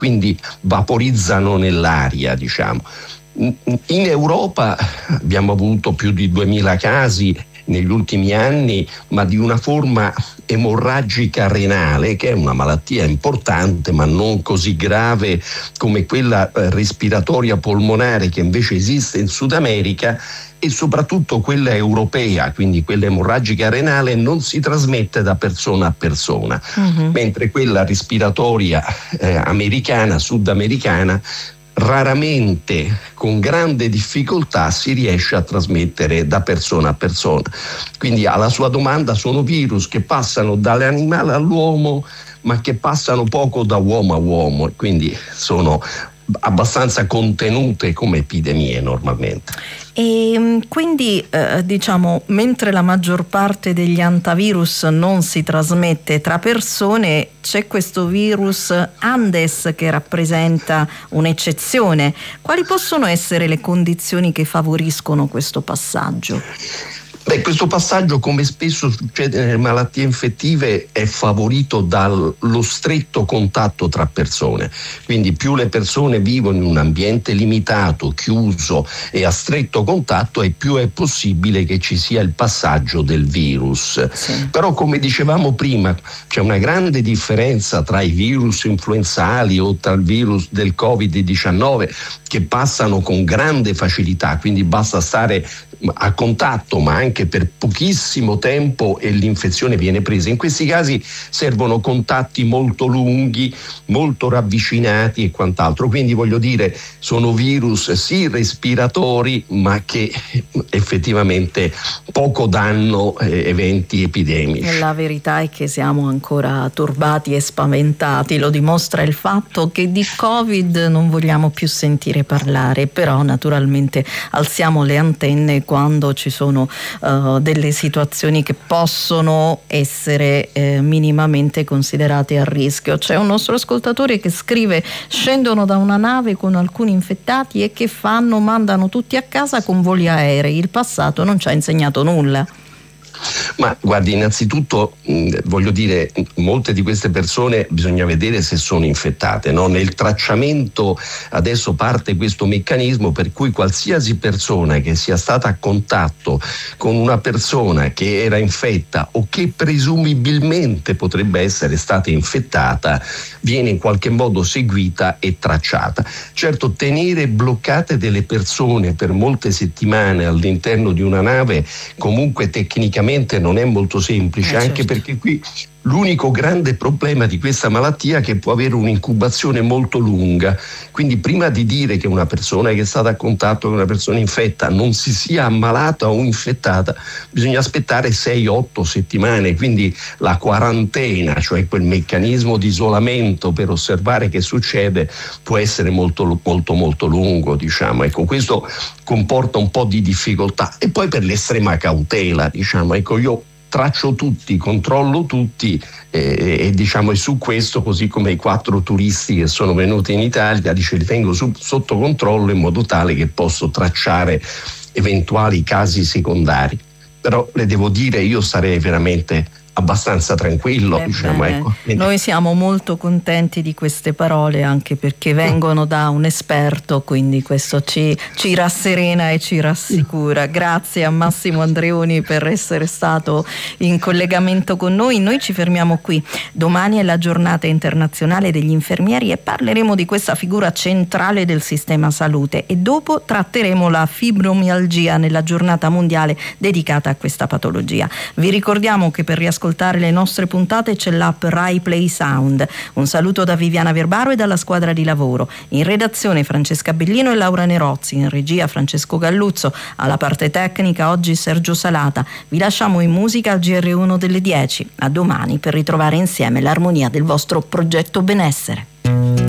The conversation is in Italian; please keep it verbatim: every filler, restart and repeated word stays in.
quindi vaporizzano nell'aria, diciamo. In Europa abbiamo avuto più di duemila casi negli ultimi anni, ma di una forma emorragica renale, che è una malattia importante ma non così grave come quella respiratoria polmonare che invece esiste in Sud America, e soprattutto quella europea, quindi quella emorragica renale, non si trasmette da persona a persona, uh-huh. mentre quella respiratoria eh, americana, sudamericana, raramente, con grande difficoltà, si riesce a trasmettere da persona a persona. Quindi alla sua domanda, sono virus che passano dall'animale all'uomo, ma che passano poco da uomo a uomo, e quindi sono abbastanza contenute come epidemie normalmente. E quindi eh, diciamo, mentre la maggior parte degli antivirus non si trasmette tra persone, c'è questo virus Andes che rappresenta un'eccezione. Quali possono essere le condizioni che favoriscono questo passaggio? Beh, questo passaggio, come spesso succede nelle malattie infettive, è favorito dallo stretto contatto tra persone. Quindi più le persone vivono in un ambiente limitato, chiuso e a stretto contatto, e più è possibile che ci sia il passaggio del virus. Sì. Però, come dicevamo prima, c'è una grande differenza tra i virus influenzali o tra il virus del covid diciannove, che passano con grande facilità, quindi basta stare a contatto, ma anche per pochissimo tempo, e l'infezione viene presa. In questi casi servono contatti molto lunghi, molto ravvicinati e quant'altro. Quindi, voglio dire, sono virus sì respiratori, ma che effettivamente poco danno eh, eventi epidemici. La verità è che siamo ancora turbati e spaventati. Lo dimostra il fatto che di Covid non vogliamo più sentire parlare, però naturalmente alziamo le antenne quando ci sono uh, delle situazioni che possono essere eh, minimamente considerate a rischio. C'è un nostro ascoltatore che scrive: scendono da una nave con alcuni infettati e che fanno? Mandano tutti a casa con voli aerei. Il passato non ci ha insegnato nulla. Ma guardi, innanzitutto mh, voglio dire, molte di queste persone bisogna vedere se sono infettate, no? Nel tracciamento adesso parte questo meccanismo per cui qualsiasi persona che sia stata a contatto con una persona che era infetta o che presumibilmente potrebbe essere stata infettata viene in qualche modo seguita e tracciata. Certo, tenere bloccate delle persone per molte settimane all'interno di una nave comunque tecnicamente non è molto semplice, eh, anche certo. perché qui l'unico grande problema di questa malattia è che può avere un'incubazione molto lunga, quindi prima di dire che una persona che è stata a contatto con una persona infetta non si sia ammalata o infettata, bisogna aspettare sei otto settimane, quindi la quarantena, cioè quel meccanismo di isolamento per osservare che succede, può essere molto molto molto lungo, diciamo. Ecco, questo comporta un po' di difficoltà, e poi per l'estrema cautela, diciamo, ecco, io traccio tutti, controllo tutti eh, e diciamo, e su questo, così come i quattro turisti che sono venuti in Italia, dice, li tengo su, sotto controllo in modo tale che posso tracciare eventuali casi secondari. Però le devo dire, io sarei veramente abbastanza tranquillo, eh diciamo, ecco. Noi siamo molto contenti di queste parole, anche perché vengono da un esperto, quindi questo ci, ci rasserena e ci rassicura. Grazie a Massimo Andreoni per essere stato in collegamento con noi. Noi ci fermiamo qui. Domani è la giornata internazionale degli infermieri e parleremo di questa figura centrale del sistema salute, e dopo tratteremo la fibromialgia nella giornata mondiale dedicata a questa patologia. Vi ricordiamo che per riascoltare le nostre puntate c'è l'app Rai Play Sound. Un saluto da Viviana Verbaro e dalla squadra di lavoro. In redazione Francesca Bellino e Laura Nerozzi, in regia Francesco Galluzzo, alla parte tecnica oggi Sergio Salata. Vi lasciamo in musica al G R uno delle dieci. A domani per ritrovare insieme l'armonia del vostro progetto benessere.